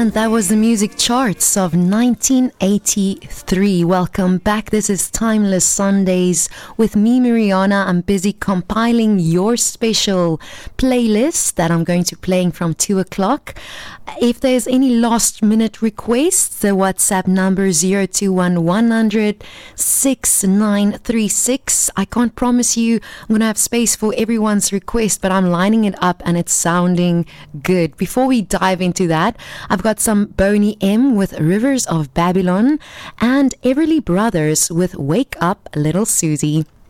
And that was the music charts of 1983. Welcome back. This is Timeless Sundays with me, Mariana. I'm busy compiling your special playlist that I'm going to be playing from 2 o'clock. If there's any last minute requests, the WhatsApp number 021-100-6936. I can't promise you I'm going to have space for everyone's request, but I'm lining it up and it's sounding good. Before we dive into that, I've got some Boney M with Rivers of Babylon and Everly Brothers with Wake Up Little Susie.